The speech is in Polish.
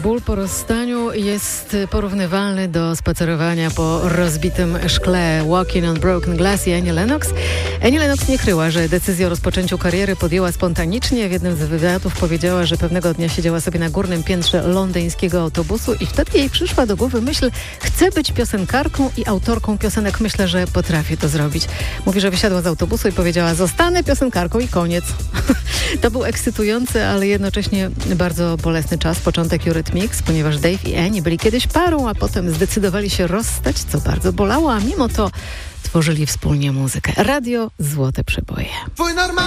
ból po rozstaniu jest porównywalny do spacerowania po rozbitym szkle. Walking on Broken Glass i Annie Lennox. Annie Lennox nie kryła, że decyzję o rozpoczęciu kariery podjęła spontanicznie. W jednym z wywiadów powiedziała, że pewnego dnia siedziała sobie na górnym piętrze londyńskiego autobusu i wtedy jej przyszła do głowy myśl: chcę być piosenkarką i autorką piosenek. Myślę, że potrafię to zrobić. Mówi, że wysiadła z autobusu i powiedziała: zostanę piosenkarką i koniec. To był ekscytujący, ale jednocześnie bardzo bolesny czas, początek Eurythmics, ponieważ Dave i Annie byli kiedyś parą, a potem zdecydowali się rozstać, co bardzo bolało, a mimo to tworzyli wspólnie muzykę. Radio Złote Przeboje.